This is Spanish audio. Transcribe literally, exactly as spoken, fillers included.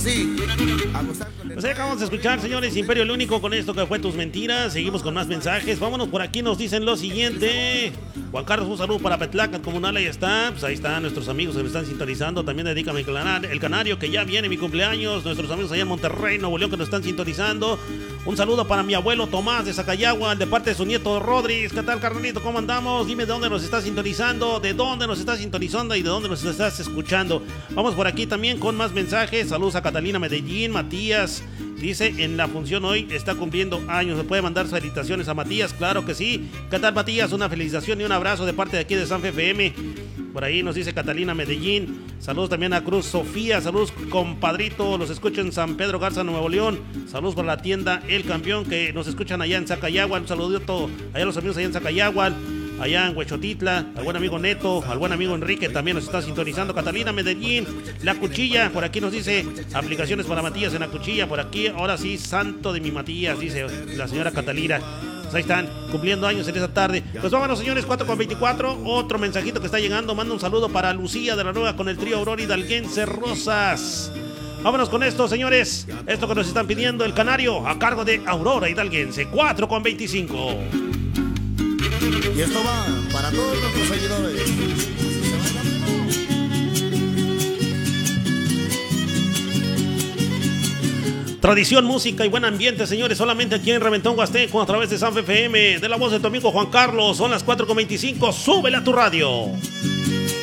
sí, a gozar con el... Pues ahí acabamos de escuchar, señores, Imperio el Único, con esto que fue Tus Mentiras. Seguimos con más mensajes. Vámonos, por aquí nos dicen lo siguiente. Juan Carlos, un saludo para Petlacat Comunal, ahí está. Pues ahí están nuestros amigos que me están sintonizando. También dedícame el, cana- el Canario, que ya viene mi cumpleaños. Nuestros amigos allá en Monterrey, Nuevo León, que nos están sintonizando. Un saludo para mi abuelo Tomás de Zacayagua, de parte de su nieto Rodríguez. ¿Qué tal, carnalito? ¿Cómo andamos? Dime de dónde nos estás sintonizando, de dónde nos estás sintonizando y de dónde nos estás escuchando. Vamos por aquí también con más mensajes. Saludos a Catalina Medellín, Matías. Dice, en la función hoy está cumpliendo años. ¿Se puede mandar felicitaciones a Matías? Claro que sí. ¿Qué tal, Matías? Una felicitación y un abrazo de parte de aquí de San F M. Por ahí nos dice Catalina Medellín. Saludos también a Cruz Sofía. Saludos, compadrito. Los escucho en San Pedro Garza, Nuevo León. Saludos para la tienda El Campeón, que nos escuchan allá en Zacayagua. Un saludito allá a los amigos allá en Zacayagua, allá en Huechotitla, al buen amigo Neto, al buen amigo Enrique también nos está sintonizando. Catalina Medellín, La Cuchilla, por aquí nos dice aplicaciones para Matías en La Cuchilla, por aquí, ahora sí, santo de mi Matías, dice la señora Catalina. Pues ahí están, cumpliendo años en esta tarde. Pues vámonos, señores, cuatro con veinticuatro. Otro mensajito que está llegando, manda un saludo para Lucía de la Nueva con el trío Aurora Hidalguense Rosas. Vámonos con esto, señores. Esto que nos están pidiendo, El Canario, a cargo de Aurora Hidalguense, cuatro con veinticinco. Y esto va para todos nuestros seguidores. Tradición, música y buen ambiente, señores, solamente aquí en Reventón Huasteco a través de San F M, de la voz de tu amigo Juan Carlos. Son las cuatro con veinticinco, súbele a tu radio.